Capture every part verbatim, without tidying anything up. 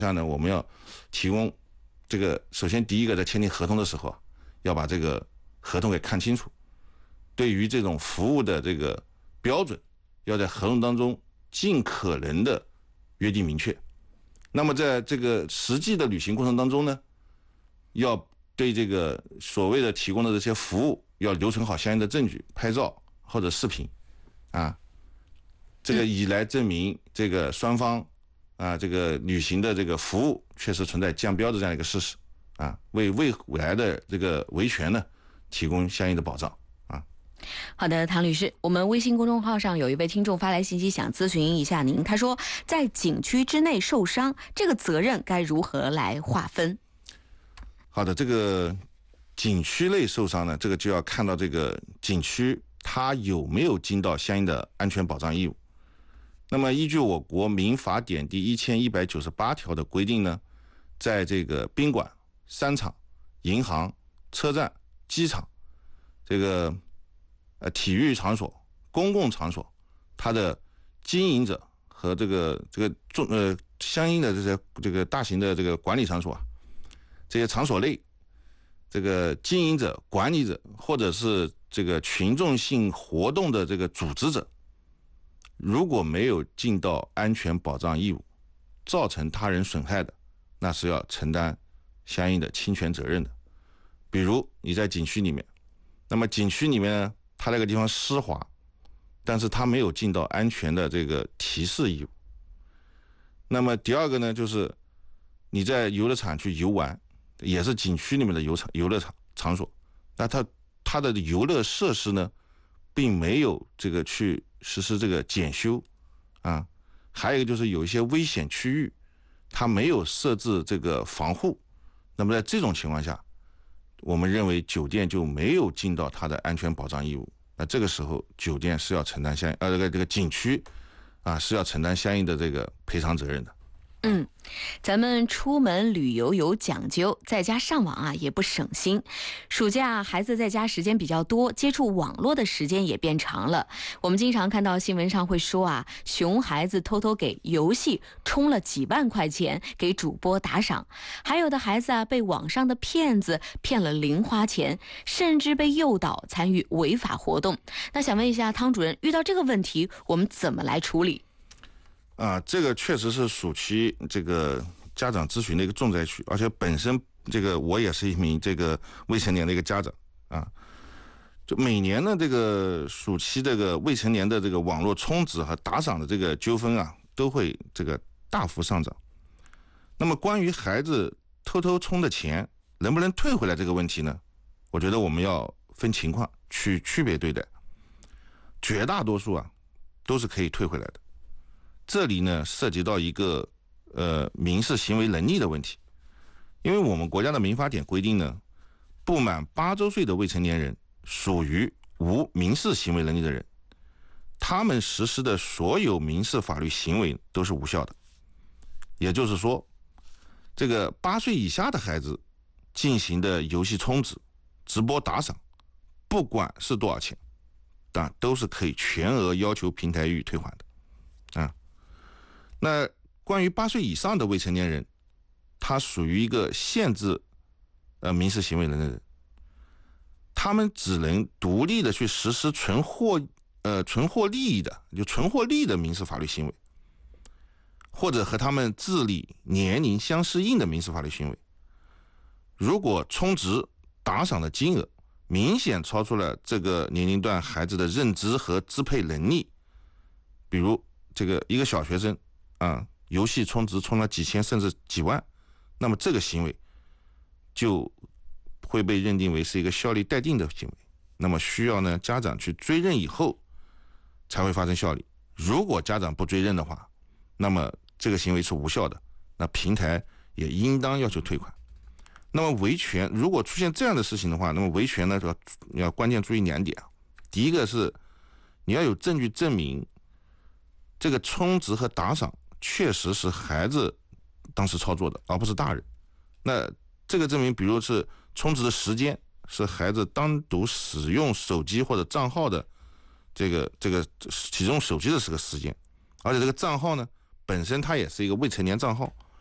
下呢，我们要提供这个，首先第一个在签订合同的时候啊，要把这个合同给看清楚，对于这种服务的这个标准，要在合同当中尽可能的约定明确。那么在这个实际的履行过程当中呢，要对这个所谓的提供的这些服务，要留存好相应的证据，拍照或者视频，啊，这个以来证明这个双方啊这个履行的这个服务确实存在降标的这样一个事实，啊，为未来的这个维权呢提供相应的保障。 好的，唐律师，我们微信公众号上有一位听众发来信息，想咨询一下您。他说，在景区之内受伤，这个责任该如何来划分？ 好的，这个景区内受伤呢，这个就要看到这个景区它有没有尽到相应的安全保障义务。那么，依据我国民法典第一千一百九十八条的规定呢，在这个宾馆、商场、银行、车站、机场，这个。呃，体育场所、公共场所，它的经营者和这个这个重呃相应的这些这个大型的这个管理场所啊，这些场所内，这个经营者、管理者或者是这个群众性活动的这个组织者，如果没有尽到安全保障义务，造成他人损害的，那是要承担相应的侵权责任的。比如你在景区里面，那么景区里面呢，它那个地方湿滑，但是它没有尽到安全的这个提示义务。那么第二个呢，就是你在游乐场去游玩，也是景区里面的游场游乐场场所，那它它的游乐设施呢，并没有这个去实施这个检修啊。还有一个就是有一些危险区域，它没有设置这个防护。那么在这种情况下，我们认为酒店就没有尽到它的安全保障义务，那这个时候酒店是要承担相呃这个这个景区啊是要承担相应的这个赔偿责任的。 嗯，咱们出门旅游有讲究，在家上网啊也不省心。暑假孩子在家时间比较多，接触网络的时间也变长了。我们经常看到新闻上会说啊，熊孩子偷偷给游戏充了几万块钱，给主播打赏；还有的孩子啊被网上的骗子骗了零花钱，甚至被诱导参与违法活动。那想问一下汤主任，遇到这个问题，我们怎么来处理？ 啊，这个确实是暑期这个家长咨询的一个重灾区，而且本身这个我也是一名这个未成年的一个家长啊。就每年呢，这个暑期这个未成年的这个网络充值和打赏的这个纠纷啊，都会这个大幅上涨。那么关于孩子偷偷充的钱能不能退回来这个问题呢，我觉得我们要分情况去区别对待。绝大多数啊都是可以退回来的。这里呢涉及到一个呃民事行为能力的问题，因为我们国家的民法典规定呢，不满八周岁的未成年人属于无民事行为能力的人，他们实施的所有民事法律行为都是无效的。也就是说，这个八岁以下的孩子进行的游戏充值、直播打赏，不管是多少钱，但都是可以全额要求平台予以退还的啊。那关于八岁以上的未成年人，他属于一个限制呃民事行为能力的人，他们只能独立的去实施纯获呃纯获利益的，就纯获利的民事法律行为，或者和他们智力年龄相适应的民事法律行为。如果充值打赏的金额明显超出了这个年龄段孩子的认知和支配能力，比如这个一个小学生啊，游戏充值充了几千甚至几万，那么这个行为就会被认定为是一个效力待定的行为，那么需要呢家长去追认以后才会发生效力。如果家长不追认的话，那么这个行为是无效的，那平台也应当要求退款。那么维权如果出现这样的事情的话，那么维权呢要要关键注意两点啊。第一个是你要有证据证明这个充值和打赏确实是孩子当时操作的，而不是大人。那这个证明，比如是充值的时间是孩子单独使用手机或者账号的这个这个启用手机的这个时间，而且这个账号呢本身它也是一个未成年账号，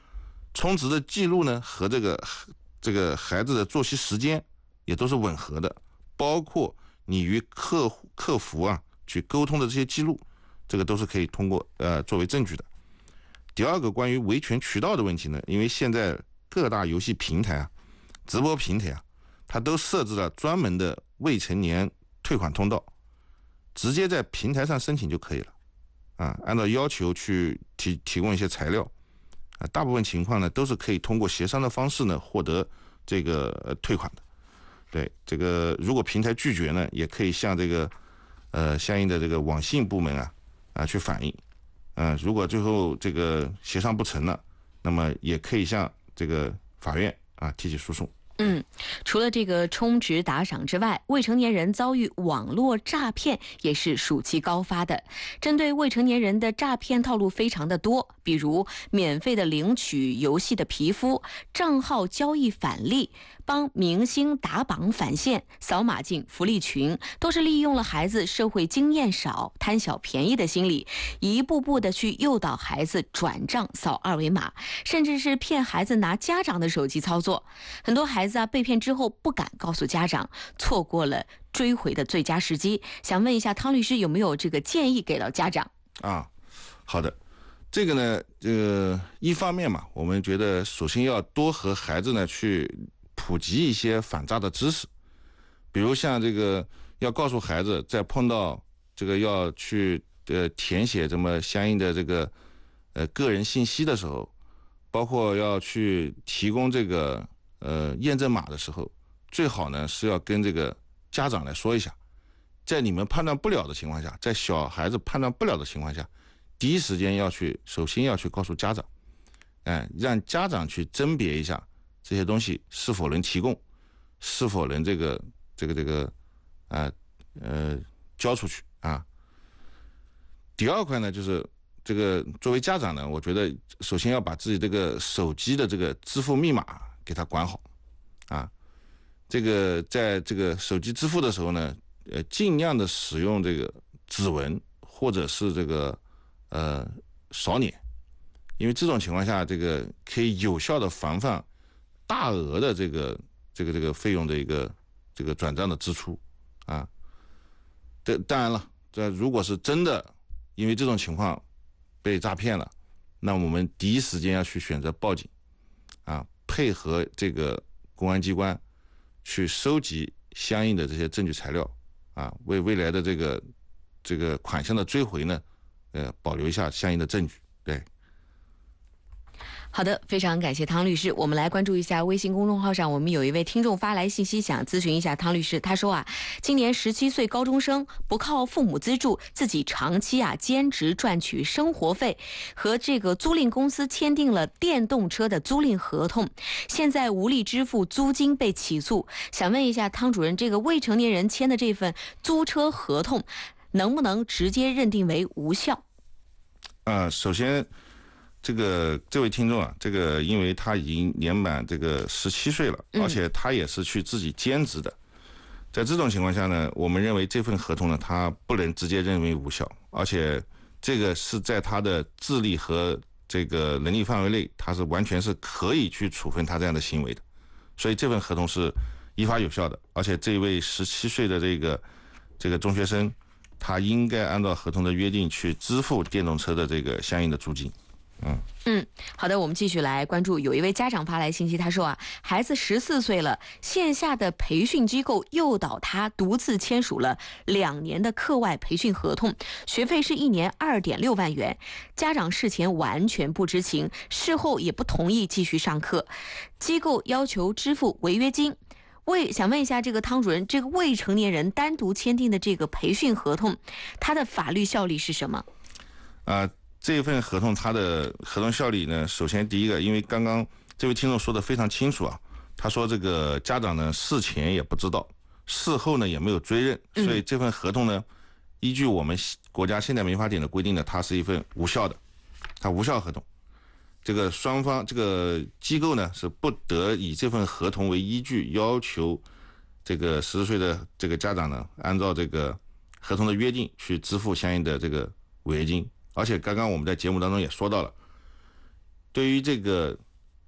充值的记录呢和这个这个孩子的作息时间也都是吻合的，包括你与客户客服啊去沟通的这些记录，这个都是可以通过呃作为证据的。第二个关于维权渠道的问题呢，因为现在各大游戏平台啊、直播平台啊，它都设置了专门的未成年退款通道，直接在平台上申请就可以了啊，按照要求去提提供一些材料啊，大部分情况呢都是可以通过协商的方式呢获得这个、呃、退款的。对，这个如果平台拒绝呢，也可以向这个呃相应的这个网信部门啊啊去反映。嗯、呃，如果最后这个协商不成了，那么也可以向这个法院啊提起诉讼。 嗯，除了这个充值打赏之外，未成年人遭遇网络诈骗也是暑期高发的。针对未成年人的诈骗套路非常的多，比如免费的领取游戏的皮肤、账号交易返利、帮明星打榜返现、扫码进福利群，都是利用了孩子社会经验少、贪小便宜的心理，一步步的去诱导孩子转账、扫二维码，甚至是骗孩子拿家长的手机操作。很多孩子啊被骗之后不敢告诉家长，错过了追回的最佳时机。想问一下汤律师，有没有这个建议给到家长啊？好的，这个呢，这个一方面嘛，我们觉得首先要多和孩子呢去普及一些反诈的知识，比如像这个要告诉孩子，在碰到这个要去呃填写这么相应的这个呃个人信息的时候，包括要去提供这个呃验证码的时候，最好呢是要跟这个家长来说一下，在你们判断不了的情况下，在小孩子判断不了的情况下，第一时间要去首先要去告诉家长，哎，让家长去甄别一下这些东西是否能提供，是否能这个这个这个啊 呃, 呃交出去啊。第二块呢，就是这个作为家长呢，我觉得首先要把自己这个手机的这个支付密码给它管好啊。这个在这个手机支付的时候呢，呃，尽量的使用这个指纹或者是这个呃扫脸，因为这种情况下，这个可以有效的防范大额的这个这个这个费用的一个这个转账的支出啊。这当然了，这如果是真的因为这种情况被诈骗了，那我们第一时间要去选择报警啊，配合这个公安机关去收集相应的这些证据材料啊，为未来的这个这个款项的追回呢，呃，保留一下相应的证据。对。 好的，非常感谢汤律师。我们来关注一下微信公众号上，我们有一位听众发来信息，想咨询一下汤律师。他说啊，今年十七岁高中生，不靠父母资助，自己长期啊兼职赚取生活费，和这个租赁公司签订了电动车的租赁合同，现在无力支付租金被起诉。想问一下汤主任，这个未成年人签的这份租车合同，能不能直接认定为无效？ 啊、呃，首先。这个这位听众啊，这个因为他已经年满这个十七岁了，而且他也是去自己兼职的，在这种情况下呢，我们认为这份合同呢，他不能直接认为无效，而且这个是在他的智力和这个能力范围内，他是完全是可以去处分他这样的行为的，所以这份合同是依法有效的，而且这位十七岁的这个这个中学生，他应该按照合同的约定去支付电动车的这个相应的租金。嗯嗯，好的，我们继续来关注。有一位家长发来信息，他说啊，孩子十四岁了，线下的培训机构诱导他独自签署了两年的课外培训合同，学费是一年二点六万元。家长事前完全不知情，事后也不同意继续上课，机构要求支付违约金。为想问一下这个汤主任，这个未成年人单独签订的这个培训合同，它的法律效力是什么？ 啊、呃。这份合同它的合同效力呢，首先第一个，因为刚刚这位听众说的非常清楚啊，他说这个家长呢事前也不知道，事后呢也没有追认，所以这份合同呢，依据我们国家现代民法典的规定呢，它是一份无效的，它无效合同。这个双方这个机构呢是不得以这份合同为依据要求这个十四岁的这个家长呢，按照这个合同的约定去支付相应的这个违约金。而且刚刚我们在节目当中也说到了，对于这个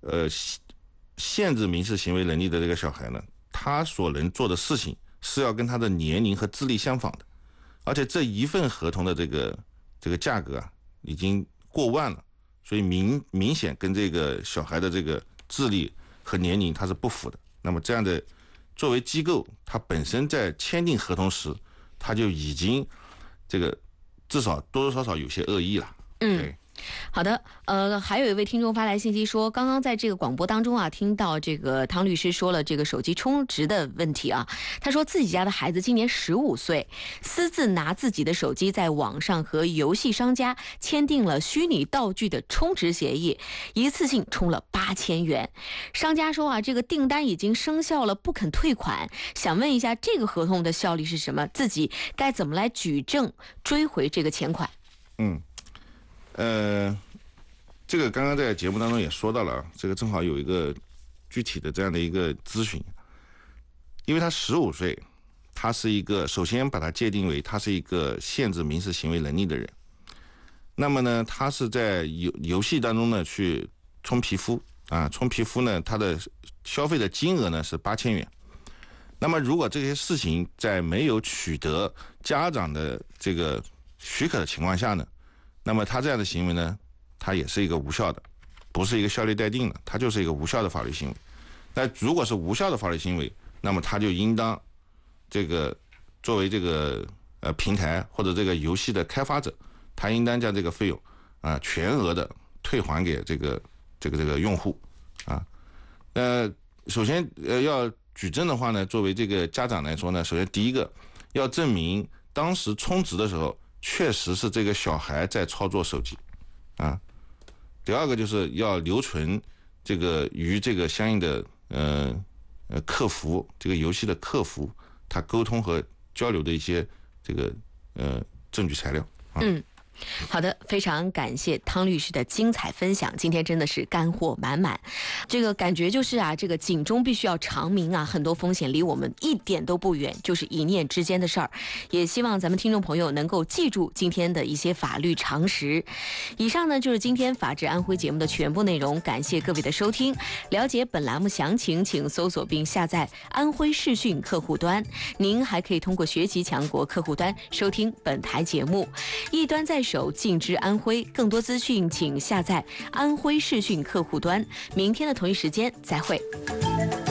呃限制民事行为能力的这个小孩呢，他所能做的事情是要跟他的年龄和资历相仿的，而且这一份合同的这个这个价格啊已经过万了，所以明明显跟这个小孩的这个智力和年龄它是不符的。那么这样的作为机构，它本身在签订合同时，它就已经这个至少多多少少有些恶意了。 嗯。 对， 好的，呃，还有一位听众发来信息说，刚刚在这个广播当中啊，听到这个汤律师说了这个手机充值的问题啊。他说自己家的孩子今年十五岁，私自拿自己的手机在网上和游戏商家签订了虚拟道具的充值协议，一次性充了八千元。商家说啊，这个订单已经生效了，不肯退款。想问一下，这个合同的效力是什么？自己该怎么来举证追回这个钱款？ 嗯。呃，这个刚刚在节目当中也说到了，这个正好有一个具体的这样的一个咨询，因为他十五岁，他是一个首先把他界定为他是一个限制民事行为能力的人，那么呢，他是在游游戏当中呢去充皮肤啊，充皮肤呢，他的消费的金额呢是八千元。那么如果这些事情在没有取得家长的这个许可的情况下呢，那么他这样的行为呢，他也是一个无效的，不是一个效力待定的，他就是一个无效的法律行为。那如果是无效的法律行为，那么他就应当这个作为这个呃平台或者这个游戏的开发者，他应当将这个费用啊、呃、全额的退还给这个这个这个用户啊。呃，首先呃要举证的话呢，作为这个家长来说呢，首先第一个要证明当时充值的时候确实是这个小孩在操作手机，啊，第二个就是要留存这个与这个相应的呃呃客服这个游戏的客服他沟通和交流的一些这个呃证据材料啊。 嗯。好的，非常感谢汤律师的精彩分享，今天真的是干货满满。这个感觉就是啊，这个警钟必须要长鸣啊，很多风险离我们一点都不远，就是一念之间的事儿。也希望咱们听众朋友能够记住今天的一些法律常识。以上呢就是今天法治安徽节目的全部内容，感谢各位的收听。了解本栏目详情，请搜索并下载安徽视讯客户端。您还可以通过学习强国客户端收听本台节目。一端在手，尽知安徽。更多资讯请下载安徽视讯客户端。明天的同一时间再会。